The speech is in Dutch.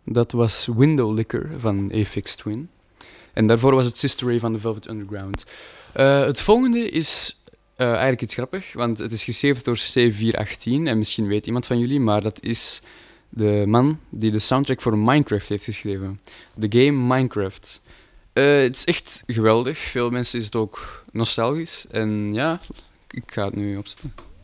Dat was Window Licker van Aphex Twin. En daarvoor was het Sister Ray van The Velvet Underground. Het volgende is eigenlijk iets grappig, want het is geschreven door C418. En misschien weet iemand van jullie, maar dat is de man die de soundtrack voor Minecraft heeft geschreven. De game Minecraft. Het is echt geweldig. Veel mensen is het ook nostalgisch. En ja, ik ga het nu opzetten.